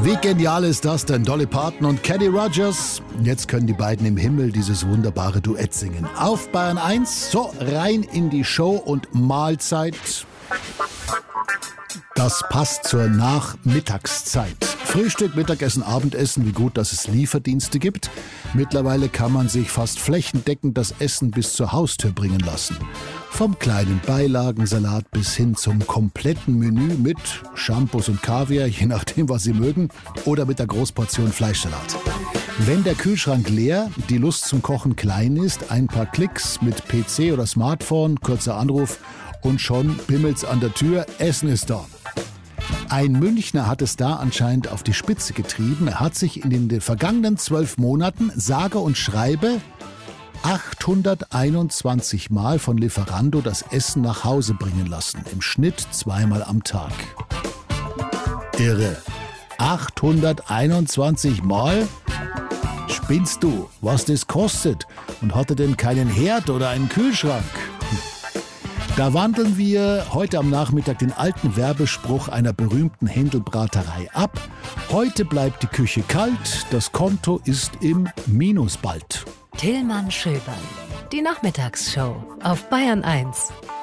Wie genial ist das denn? Dolly Parton und Kenny Rogers. Jetzt können die beiden im Himmel dieses wunderbare Duett singen. Auf Bayern 1, so rein in die Show und Mahlzeit. Das passt zur Nachmittagszeit. Frühstück, Mittagessen, Abendessen, wie gut, dass es Lieferdienste gibt. Mittlerweile kann man sich fast flächendeckend das Essen bis zur Haustür bringen lassen. Vom kleinen Beilagensalat bis hin zum kompletten Menü mit Shampoos und Kaviar, je nachdem, was Sie mögen, oder mit der Großportion Fleischsalat. Wenn der Kühlschrank leer, die Lust zum Kochen klein ist, ein paar Klicks mit PC oder Smartphone, kurzer Anruf und schon bimmelt's an der Tür, Essen ist da. Ein Münchner hat es da anscheinend auf die Spitze getrieben. Er hat sich in den vergangenen 12 Monaten sage und schreibe 821 Mal von Lieferando das Essen nach Hause bringen lassen. Im Schnitt 2-mal am Tag. Irre. 821 Mal? Spinnst du, was das kostet? Und hat er denn keinen Herd oder einen Kühlschrank? Da wandeln wir heute am Nachmittag den alten Werbespruch einer berühmten Händelbraterei ab. Heute bleibt die Küche kalt, das Konto ist im Minus bald. Tillmann Schöberl, die Nachmittagsshow auf Bayern 1.